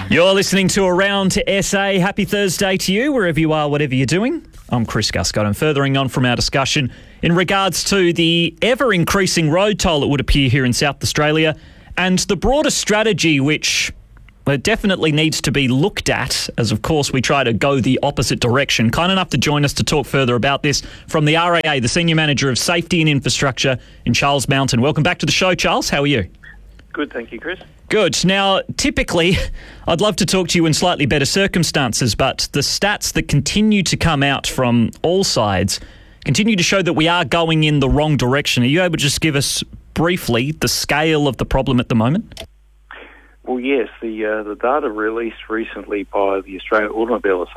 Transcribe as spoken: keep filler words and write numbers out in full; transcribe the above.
You're listening to Around S A. Happy Thursday to you, wherever you are, whatever you're doing. I'm Chris Guscott. I'm furthering on from our discussion in regards to the ever-increasing road toll, it would appear, here in South Australia, and the broader strategy which well, definitely needs to be looked at as, of course, we try to go the opposite direction. Kind enough to join us to talk further about this from the R A A, the Senior Manager of Safety and Infrastructure in Charles Mountain. Welcome back to the show, Charles. How are you? Good, thank you, Chris. Good. Now, typically, I'd love to talk to you in slightly better circumstances, but the stats that continue to come out from all sides continue to show that we are going in the wrong direction. Are you able to just give us briefly the scale of the problem at the moment? Well, yes, the uh, the data released recently by the Australian Automobile